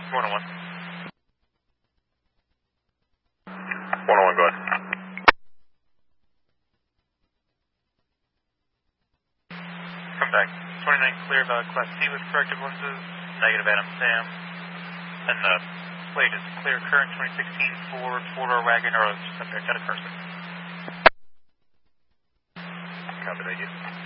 101. 101, go ahead. Come back. 29 clear about Class C with corrected lenses. Negative Adam Sam. And the plate is clear current 2016 Ford 4-door wagon or subject at a person. Copy, thank you.